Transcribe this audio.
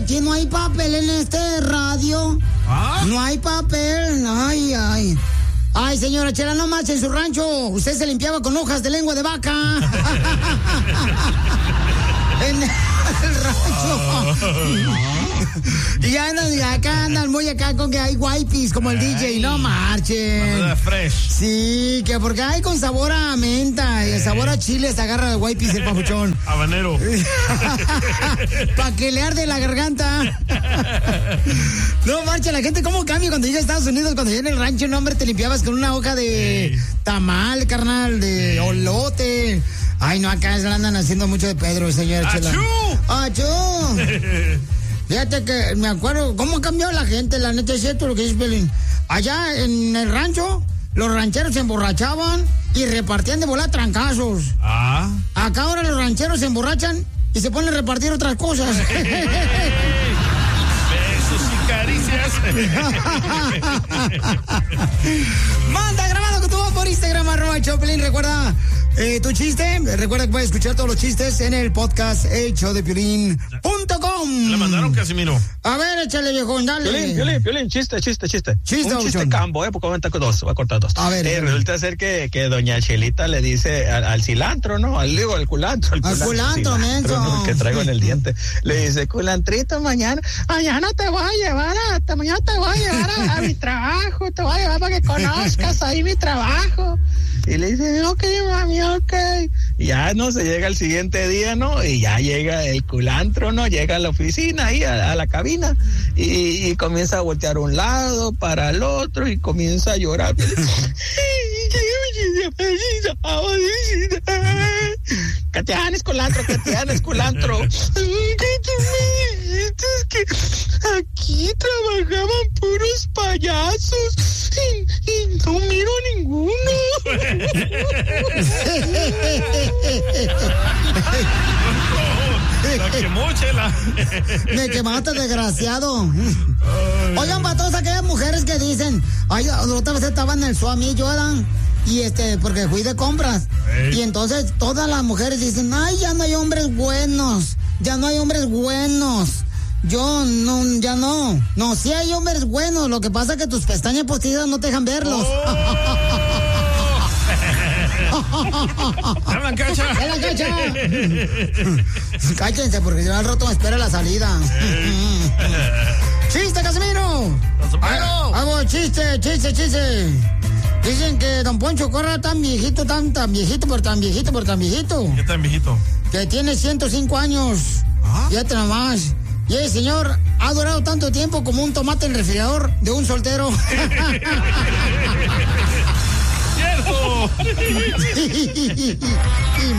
aquí no hay papel en este radio. ¿Ah? No hay papel. Ay, ay. Ay, señora Chela, no más en su rancho. Usted se limpiaba con hojas de lengua de vaca. En el rancho. Y acá andan muy acá con que hay wipes como el DJ. No marchen. Fresh. Sí, que porque hay con sabor a menta y el sabor a chile se agarra de wipes el papuchón. Habanero. Pa' que le arde la garganta. No marcha, la gente cómo cambia cuando llega a Estados Unidos. Cuando llega en el rancho, no, hombre, te limpiabas con una hoja de tamal, carnal, de olote. Ay, no, acá se andan haciendo mucho de Pedro, señora Chela. ¡Achú! Fíjate que me acuerdo cómo ha cambiado la gente, la neta es cierto lo que dice Pelín. Allá en el rancho, los rancheros se emborrachaban y repartían de volar trancazos. Ah. Acá ahora los rancheros se emborrachan y se ponen a repartir otras cosas. Besos y caricias. Manda grabado con tu voz por Instagram, @Choplin. Recuerda tu chiste. Recuerda que puedes escuchar todos los chistes en el podcast elshowdepiolín.com. Le mandaron Casimiro. A ver, échale, viejón, dale. Piolín, chiste. Un chiste cambo, porque voy a cortar dos. A ver. Resulta ser que doña Chelita le dice al cilantro, ¿no? Al culantro. Al culantro, menso. Que traigo en el diente. Le dice, culantrito, mañana te voy a llevar a mi trabajo, te voy a llevar para que conozcas ahí mi trabajo. Y le dice, ok, mami, ok. Y ya, ¿no? Se llega el siguiente día, ¿no? Y ya llega el culantro, ¿no? Llega a la oficina, ahí, a la cabina, y comienza a voltear un lado para el otro, y comienza a llorar. ¿Qué tienes, culantro? Es que aquí trabajaban puros payasos y no miro ninguno. La quemó, Chela. Me quemaste, desgraciado. Oigan, para todas aquellas mujeres que dicen, ay, la otra vez estaba en el Suami, lloran. Y porque fui de compras. Y entonces todas las mujeres dicen, ay, ya no hay hombres buenos. Yo ya no. No, sí hay hombres buenos. Lo que pasa es que tus pestañas postizas no te dejan verlos. ¡Hablan, Cacha! Cállense, porque si no al rato me espera la salida. ¡Chiste, Casimiro! ¡Hago chiste! Dicen que don Poncho Corra tan viejito. ¿Qué tan viejito? Que tiene 105 años. Fíjate nomás. Y el señor ha durado tanto tiempo como un tomate en el refrigerador de un soltero. ¡Cierto!